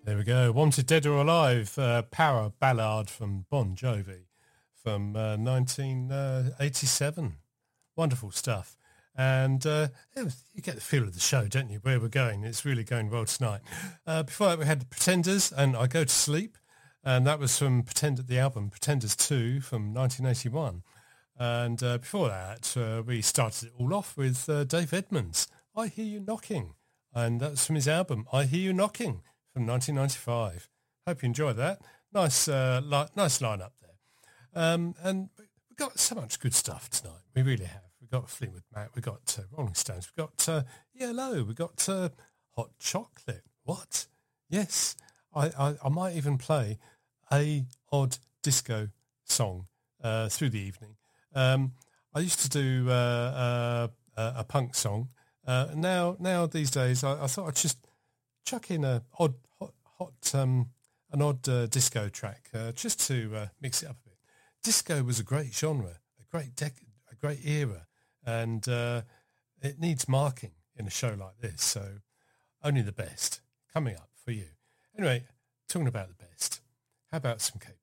There we go. Wanted Dead or Alive, power ballad from Bon Jovi from 1987. Wonderful stuff. And you get the feel of the show, don't you, where we're going. It's really going well tonight. Before that, we had the Pretenders and I Go to Sleep. And that was from the album Pretenders 2 from 1981. And before that, we started it all off with Dave Edmunds, I Hear You Knocking. And that's from his album, I Hear You Knocking, from 1995. Hope you enjoyed that. Nice lineup there. And we've got so much good stuff tonight. We really have. We've got Fleetwood Mac. We've got Rolling Stones. We've got Yellow. We've got Hot Chocolate. What? Yes. I might even play a odd disco song through the evening. I used to do a punk song. Now these days, I thought I'd just chuck in an odd disco track just to mix it up a bit. Disco was a great genre, a great era, and it needs marking in a show like this. So only the best coming up for you. Anyway, talking about the best, how about some Cape